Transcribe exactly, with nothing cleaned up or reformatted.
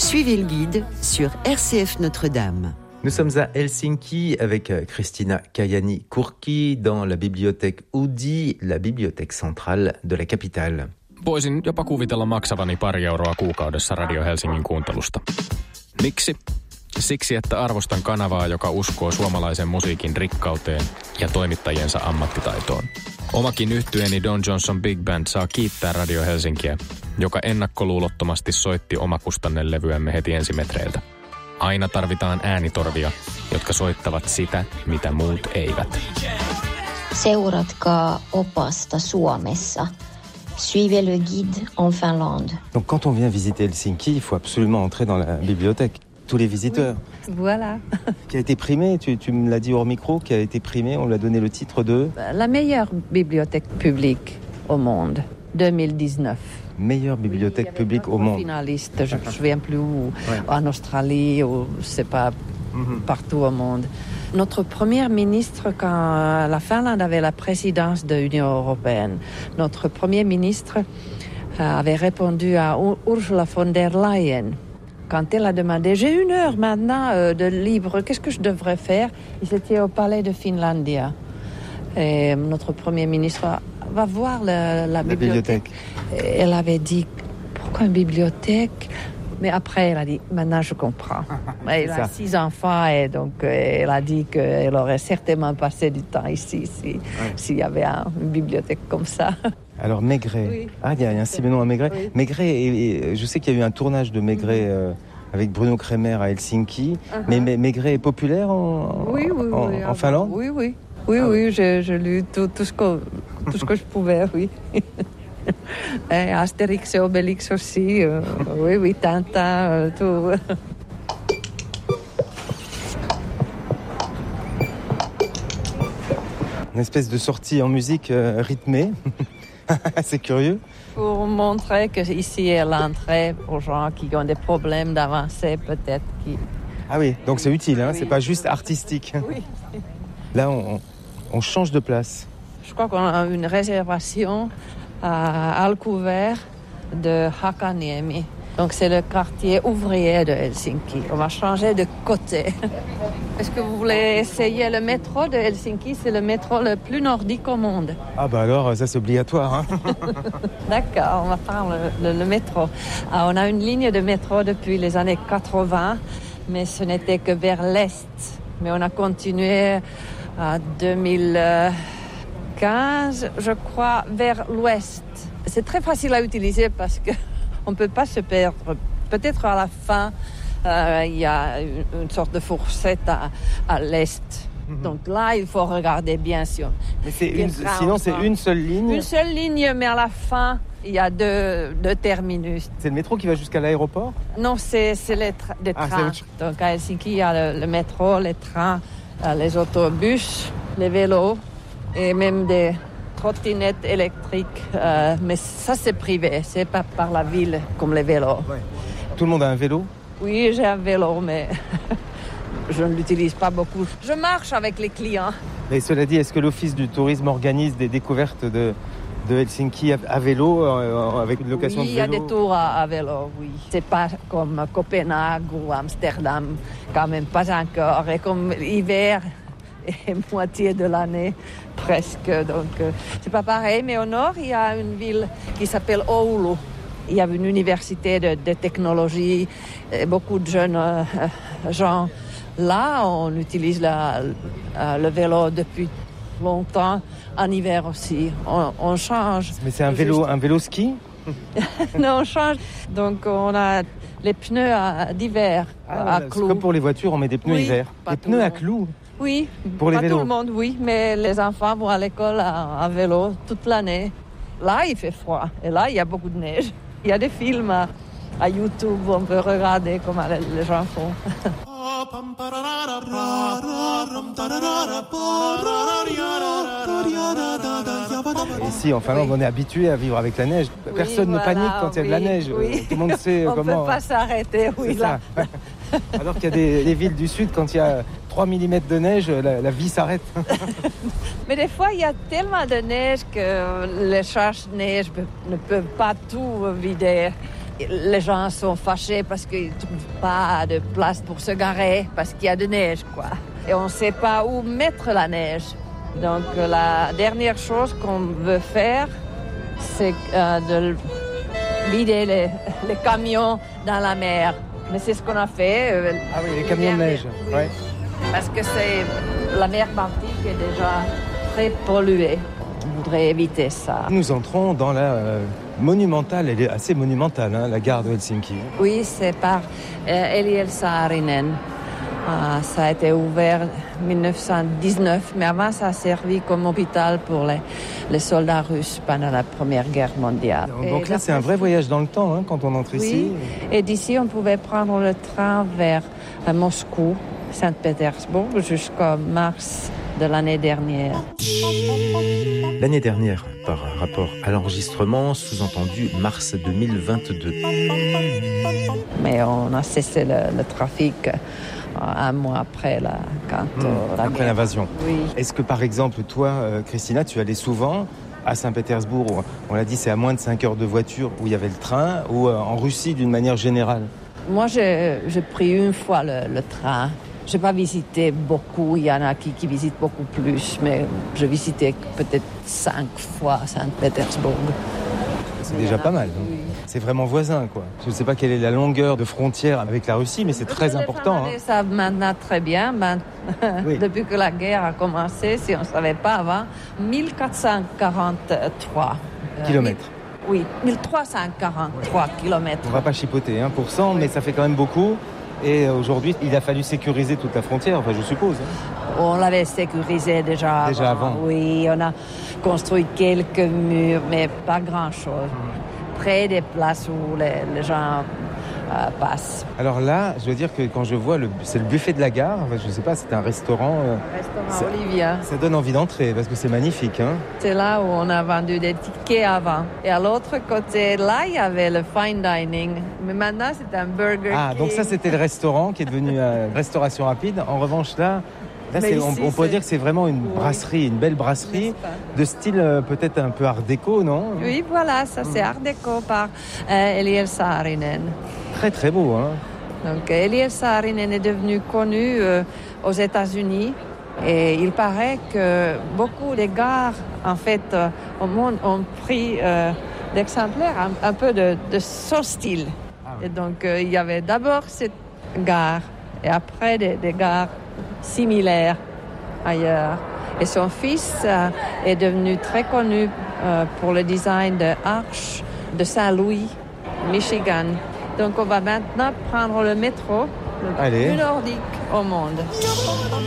Suivez le guide sur R C F Notre-Dame. Nous sommes à Helsinki avec Christina Kajani-Kurki dans la bibliothèque Oodi, la bibliothèque centrale de la capitale. Voisin jopa kuvitella maksavani pari euroa kuukaudessa Radio Helsingin kuuntelusta. Miksi? Siksi, että arvostan kanavaa, joka uskoo suomalaisen musiikin rikkauteen ja toimittajiensa ammattitaitoon. Omakin yhtyeeni Don Johnson Big Band saa kiittää Radio Helsinkiä, joka ennakkoluulottomasti soitti omakustannelevyämme heti ensimetreiltä. Aina tarvitaan äänitorvia, jotka soittavat sitä, mitä muut eivät. Seuratkaa opasta Suomessa. Suivez le guide en Finlande. Donc quand on vient visiter Helsinki, il faut absolument entrer dans la bibliothèque. Tous les visiteurs. Oui, voilà. Qui a été primé, tu, tu me l'as dit hors micro, qui a été primé, on lui a donné le titre de... La meilleure bibliothèque publique au monde, deux mille dix-neuf. Meilleure bibliothèque publique au monde. Finaliste, je ne me souviens plus où, ouais. En Australie, ou je ne sais pas, mm-hmm. Partout au monde. Notre premier ministre, quand la Finlande avait la présidence de l'Union européenne, notre premier ministre avait répondu à Ursula von der Leyen. Quand elle a demandé, j'ai une heure maintenant euh, de libre, qu'est-ce que je devrais faire? Ils étaient au palais de Finlandia. Et notre premier ministre va voir la, la, la bibliothèque. bibliothèque. Et elle avait dit, pourquoi une bibliothèque? Mais après, elle a dit, maintenant je comprends. Elle a six enfants et donc elle a dit qu'elle aurait certainement passé du temps ici si, ouais. S'il y avait un, une bibliothèque comme ça. Alors Maigret, oui. Ah il y a un Simenon à Maigret. Oui. Maigret, et, et, je sais qu'il y a eu un tournage de Maigret mm-hmm. euh, avec Bruno Kremer à Helsinki, uh-huh. mais, mais Maigret est populaire en, oui, oui, en, oui, en Finlande? Oui, oui, oui, ah, oui, j'ai, j'ai lu tout, tout, ce que, tout ce que je pouvais, oui. Et Astérix et Obélix aussi, euh, oui, oui, Tintin, euh, tout. Une espèce de sortie en musique euh, rythmée. C'est curieux. Pour montrer qu'ici est l'entrée aux gens qui ont des problèmes d'avancer, peut-être. Qui... Ah oui, donc c'est utile, hein, oui. C'est pas juste artistique. Oui. Là, on, on change de place. Je crois qu'on a une réservation à Alkuvert de Hakaniemi. Donc c'est le quartier ouvrier de Helsinki. On va changer de côté. Est-ce que vous voulez essayer le métro de Helsinki? C'est le métro le plus nordique au monde. Ah bah alors, ça c'est obligatoire. Hein. D'accord, on va prendre le, le, le métro. Alors, on a une ligne de métro depuis les années quatre-vingts, mais ce n'était que vers l'est. Mais on a continué en deux mille quinze, je crois, vers l'ouest. C'est très facile à utiliser parce que on ne peut pas se perdre. Peut-être à la fin, euh, il y a une, une sorte de fourchette à, à l'est. Mm-hmm. Donc là, il faut regarder bien sûr. Mais c'est une, sinon, c'est une seule ligne. Une seule ligne, mais à la fin, il y a deux, deux terminus. C'est le métro qui va jusqu'à l'aéroport? Non, c'est, c'est les, tra- les ah, trains. C'est... Donc à Helsinki, il y a le, le métro, les trains, les autobus, les vélos et même des trottinettes électriques, euh, mais ça c'est privé, c'est pas par la ville comme les vélos. Ouais. Tout le monde a un vélo? Oui, j'ai un vélo, mais je ne l'utilise pas beaucoup. Je marche avec les clients. Mais cela dit, est-ce que l'Office du tourisme organise des découvertes de, de Helsinki à, à vélo, euh, avec une location oui, de vélo? Oui, il y a des tours à, à vélo, oui. C'est pas comme Copenhague ou Amsterdam, quand même pas encore. Et comme l'hiver et moitié de l'année, presque. Donc, euh, c'est pas pareil. Mais au nord, il y a une ville qui s'appelle Oulu. Il y a une université de, de technologie. Et beaucoup de jeunes euh, gens. Là, on utilise la, euh, le vélo depuis longtemps. En hiver aussi. On, on change. Mais c'est un vélo, Juste... un vélo ski? Non, on change. Donc, on a les pneus à, d'hiver ah, à clous. Comme pour les voitures, on met des pneus oui, hiver. Des pneus à clous? Oui, pour les pas vélos. Tout le monde, oui, mais les enfants vont à l'école à, à vélo toute l'année. Là, il fait froid et là, il y a beaucoup de neige. Il y a des films à, à YouTube où on peut regarder comment les, les gens font. Ici, en Finlande, oui. On est habitué à vivre avec la neige. Personne oui, ne voilà, panique quand il y a de la neige. Oui. Tout le monde sait on comment. On ne peut pas s'arrêter, oui. Là. Alors qu'il y a des, des villes du sud, quand il y a trois millimètres de neige, la, la vie s'arrête. Mais des fois, il y a tellement de neige que les charges de neige ne peuvent pas tout vider. les gens sont fâchés parce qu'ils ne trouvent pas de place pour se garer, parce qu'il y a de neige, quoi. Et on ne sait pas où mettre la neige. Donc la dernière chose qu'on veut faire, c'est euh, de vider les, les camions dans la mer. Mais c'est ce qu'on a fait. Euh, ah oui, les camions de neige. Oui. Ouais. Parce que c'est, la mer Baltique est déjà très polluée. On voudrait éviter ça. Nous entrons dans la euh, monumentale, elle est assez monumentale, hein, la gare de Helsinki. Oui, c'est par euh, Eliel Saarinen. Ah, ça a été ouvert en dix-neuf cent dix-neuf, mais avant ça a servi comme hôpital pour les, les soldats russes pendant la Première Guerre mondiale. Donc et là, c'est un vrai voyage dans le temps hein, quand on entre oui. ici. Et d'ici, on pouvait prendre le train vers euh, Moscou, Saint-Pétersbourg, jusqu'en mars de l'année dernière. L'année dernière, par rapport à l'enregistrement, sous-entendu mars deux mille vingt-deux. Mais on a cessé le, le trafic un mois après la, quand, Mmh, euh, la après guerre. l'invasion. Oui. Est-ce que par exemple, toi, euh, Christina, tu allais souvent à Saint-Pétersbourg, où, on l'a dit, c'est à moins de cinq heures de voiture, où il y avait le train, ou euh, en Russie d'une manière générale? Moi, j'ai, j'ai pris une fois le, le train. Je n'ai pas visité beaucoup, il y en a qui, qui visitent beaucoup plus, mais j'ai visité peut-être cinq fois Saint-Pétersbourg. C'est déjà pas mal. Oui. C'est vraiment voisin, quoi. Je ne sais pas quelle est la longueur de frontière avec la Russie, mais c'est très important. Les Hein. savent maintenant très bien. Ben, Oui. Depuis que la guerre a commencé, si on ne savait pas avant, mille quatre cent quarante-trois euh, Kilomètres. Oui, mille trois cent quarante-trois kilomètres. On va pas chipoter, un pour cent, mais ça fait quand même beaucoup. Et aujourd'hui, il a fallu sécuriser toute la frontière, enfin, je suppose. Hein. On l'avait sécurisé déjà, Déjà avant. avant. Oui, on a construit quelques murs, mais pas grand-chose. Près des places où les, les gens euh, passent. Alors là, je veux dire que quand je vois, le, c'est le buffet de la gare, enfin, je sais pas, c'est un restaurant. euh, Restaurant Ça- Olivia. ça donne envie d'entrer parce que c'est magnifique. Hein. C'est là où on a vendu des tickets avant. Et à l'autre côté, là, il y avait le fine dining. Mais maintenant, c'est un Burger Ah, King. donc ça, c'était le restaurant qui est devenu euh, restauration rapide. En revanche, là, là Mais c'est, on, ici, on pourrait c'est- dire que c'est vraiment une Oui. brasserie, une belle brasserie, N'est-ce pas? de style euh, peut-être un peu art déco, non? Oui, voilà, ça c'est Art déco par euh, Eliel Saarinen. Très très beau, hein. Donc Eliel Saarinen est devenu connu euh, aux États-Unis et il paraît que beaucoup de gares, en fait, euh, au monde ont pris euh, d'exemplaires un, un peu de, de son style. Ah oui. Et donc euh, il y avait d'abord cette gare et après des, des gares similaires ailleurs. Et son fils euh, est devenu très connu euh, pour le design de arches de Saint-Louis, Michigan. Donc on va maintenant prendre le métro, le Allez. plus nordique au monde.